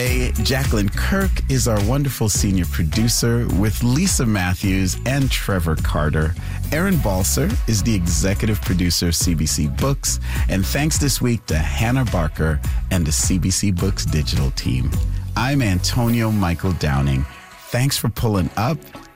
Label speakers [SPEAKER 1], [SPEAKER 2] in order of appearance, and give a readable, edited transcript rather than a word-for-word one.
[SPEAKER 1] Jacqueline Kirk is our wonderful senior producer with Lisa Matthews and Trevor Carter. Aaron Balser is the executive producer of CBC Books. And thanks this week to Hannah Barker and the CBC Books digital team. I'm Antonio Michael Downing. Thanks for pulling up